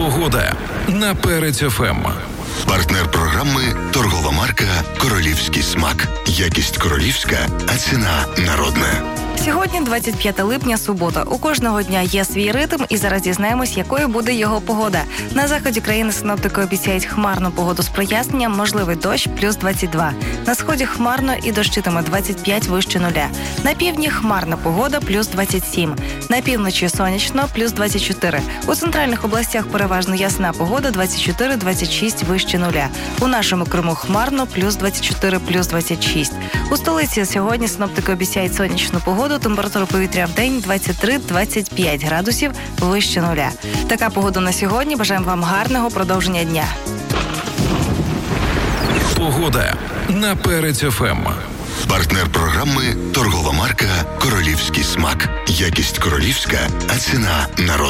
Погода на Перець ФМ. Партнер програми торгова марка «Королівський смак». Якість королівська, а ціна народна. Сьогодні 25 липня, субота. У кожного дня є свій ритм, і зараз дізнаємось, якою буде його погода. На заході країни синоптики обіцяють хмарну погоду з проясненням, можливий дощ плюс 22. На сході хмарно і дощитиме 25 вище нуля. На півдні хмарна погода плюс 27. На півночі сонячно плюс 24. У центральних областях переважно ясна погода 24-26 вище нуля. У нашому Криму хмарно плюс 24 плюс 26. У столиці сьогодні синоптики обіцяють сонячну погоду. Температура повітря в день 23-25 градусів вище нуля. Така погода на сьогодні. Бажаємо вам гарного продовження дня. Погода на Перець ФМ. Партнер програми торгова марка «Королівський смак». Якість королівська, а ціна народна.